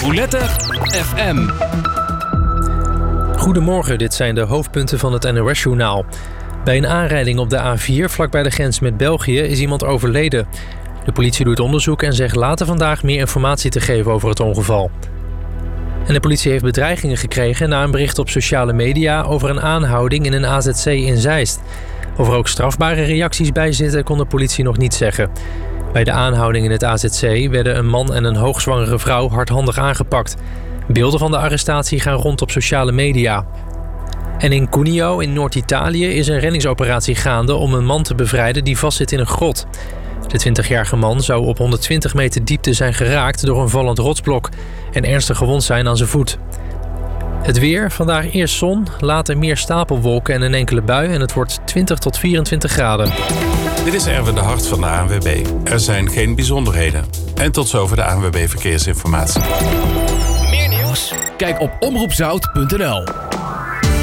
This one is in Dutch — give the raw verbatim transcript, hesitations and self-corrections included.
Boulette F M. Goedemorgen, dit zijn de hoofdpunten van het N O S-journaal. Bij een aanrijding op de A vier, vlakbij de grens met België, is iemand overleden. De politie doet onderzoek en zegt later vandaag meer informatie te geven over het ongeval. En de politie heeft bedreigingen gekregen na een bericht op sociale media over een aanhouding in een A Z C in Zeist. Of er ook strafbare reacties bij zitten, kon de politie nog niet zeggen. Bij de aanhouding in het A Z C werden een man en een hoogzwangere vrouw hardhandig aangepakt. Beelden van de arrestatie gaan rond op sociale media. En in Cuneo in Noord-Italië is een reddingsoperatie gaande om een man te bevrijden die vastzit in een grot. De twintigjarige man zou op honderdtwintig meter diepte zijn geraakt door een vallend rotsblok en ernstig gewond zijn aan zijn voet. Het weer, vandaag eerst zon, later meer stapelwolken en een enkele bui en het wordt twintig tot vierentwintig graden. Dit is Erwin de Hart van de A N W B. Er zijn geen bijzonderheden. En tot zover de A N W B Verkeersinformatie. Meer nieuws? Kijk op omroep zout punt n l.